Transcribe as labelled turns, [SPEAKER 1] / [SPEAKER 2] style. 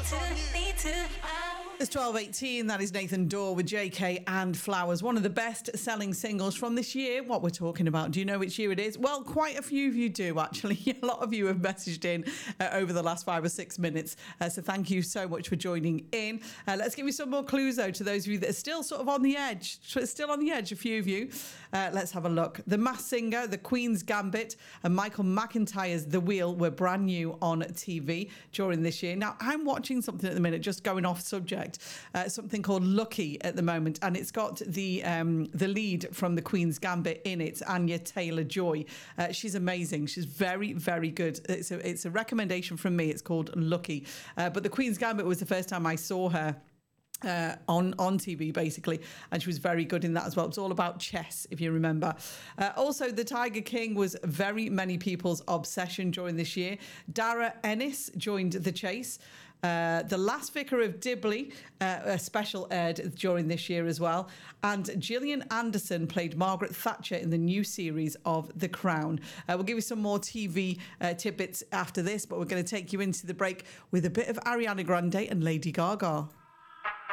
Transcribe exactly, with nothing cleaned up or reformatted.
[SPEAKER 1] to, need to.
[SPEAKER 2] It's twelve eighteen, that is Nathan Dawe with J K and Flowers, one of the best-selling singles from this year. What we're talking about, do you know which year it is? Well, quite a few of you do, actually. A lot of you have messaged in uh, over the last five or six minutes, uh, so thank you so much for joining in. Uh, let's give you some more clues, though, to those of you that are still sort of on the edge, still on the edge, a few of you. Uh, let's have a look. The Masked Singer, The Queen's Gambit, and Michael McIntyre's The Wheel were brand new on T V during this year. Now, I'm watching something at the minute, just going off subject, uh, something called Lucky at the moment, and it's got the um, the lead from The Queen's Gambit in it, Anya Taylor-Joy. Uh, she's amazing. She's very, very good. It's a, it's a recommendation from me. It's called Lucky. Uh, but The Queen's Gambit was the first time I saw her Uh, on on T V, basically, and she was very good in that as well. It's all about chess, if you remember. Uh, also, The Tiger King was very many people's obsession during this year. Dara Ennis joined the chase. Uh, the Last Vicar of Dibley, uh, a special aired during this year as well. And Gillian Anderson played Margaret Thatcher in the new series of The Crown. Uh, we'll give you some more T V uh, tidbits after this, but we're going to take you into the break with a bit of Ariana Grande and Lady Gaga.